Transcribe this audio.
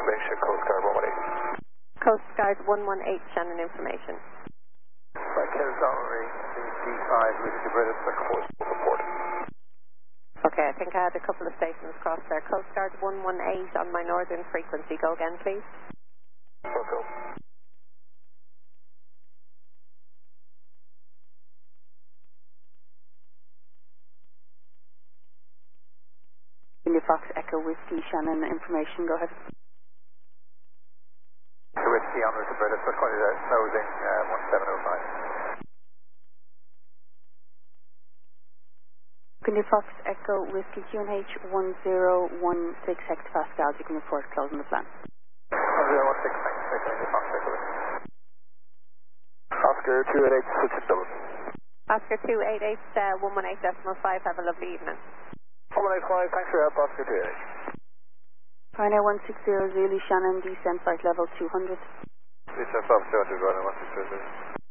information, Coast Guard 118. Coast Guard 118, Shannon information. Right, Kilsonnery, D5, Whiskey British, report. Okay, I think I had a couple of stations crossed there. Coast Guard 118 on my northern frequency. Go again, please. Go. India Fox Echo Whiskey, Shannon information, go ahead. Whiskey on Whiskey British, nosing 1705. India Fox Echo Whiskey QNH 1016 hectopascals, you can report closing the plan. 1016, India Fox Echo Whiskey. Oscar 288, switch it double. Oscar 288, 118.5, have a lovely evening. 185, thanks for your help, Oscar 288. Pioneer 160 Zulu, Shannon, descent flight level 200. Descent flight 200, running 160.